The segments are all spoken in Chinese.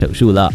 手术了。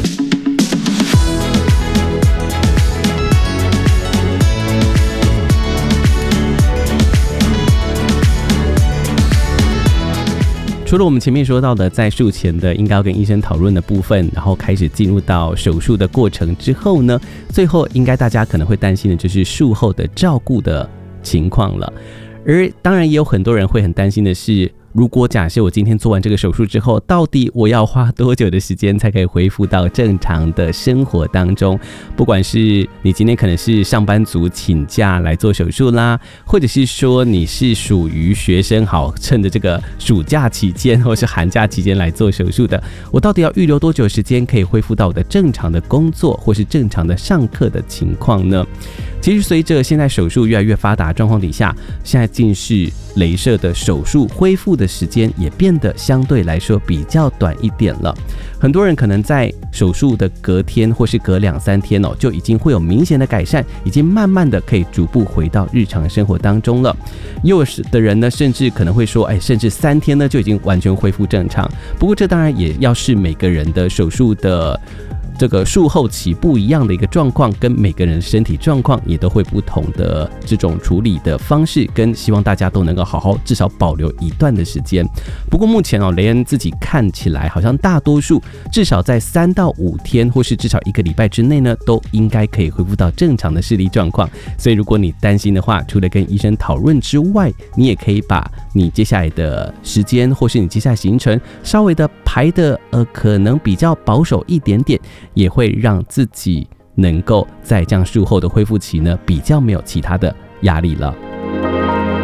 除了我们前面说到的在术前的应该要跟医生讨论的部分，然后开始进入到手术的过程之后呢，最后应该大家可能会担心的就是术后的照顾的情况了。而当然也有很多人会很担心的是，如果假设我今天做完这个手术之后，到底我要花多久的时间才可以恢复到正常的生活当中？不管是你今天可能是上班族请假来做手术啦，或者是说你是属于学生，好趁着这个暑假期间或是寒假期间来做手术的，我到底要预留多久时间可以恢复到我的正常的工作或是正常的上课的情况呢？其实随着现在手术越来越发达状况底下，现在近视雷射的手术恢复的时间也变得相对来说比较短一点了。很多人可能在手术的隔天或是隔2-3天就已经会有明显的改善，已经慢慢的可以逐步回到日常生活当中了。有的人呢，甚至可能会说，甚至3天呢就已经完全恢复正常。不过这当然也要是每个人的手术的这个术后期不一样的一个状况，跟每个人的身体状况也都会不同的这种处理的方式，跟希望大家都能够好好至少保留一段的时间。不过目前雷恩自己看起来好像大多数至少在3到5天或是至少1个礼拜之内呢，都应该可以恢复到正常的视力状况。所以如果你担心的话，除了跟医生讨论之外，你也可以把你接下来的时间或是你接下来行程稍微的排的可能比较保守一点点，也会让自己能够在这样术后的恢复期呢，比较没有其他的压力了。